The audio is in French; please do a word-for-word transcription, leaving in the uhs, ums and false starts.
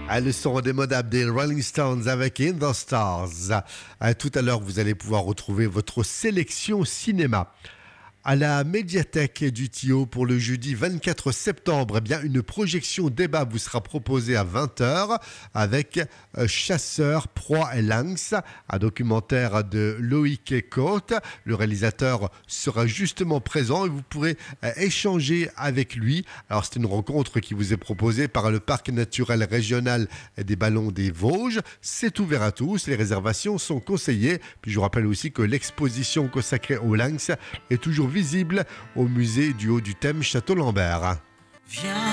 Ah, le son indémodable des Rolling Stones avec In the Stars. Ah, tout à l'heure, vous allez pouvoir retrouver votre sélection cinéma. À la médiathèque du Tio pour le jeudi vingt-quatre septembre, eh bien, une projection débat vous sera proposée à vingt heures avec euh, Chasseur, Proie et Lynx, un documentaire de Loïc Côte. Le réalisateur sera justement présent et vous pourrez euh, échanger avec lui. Alors, c'est une rencontre qui vous est proposée par le Parc naturel régional des Ballons des Vosges. C'est ouvert à tous, les réservations sont conseillées. Puis je vous rappelle aussi que l'exposition consacrée au Lynx est toujours visible au musée du Haut du Thème Château-Lambert. Viens.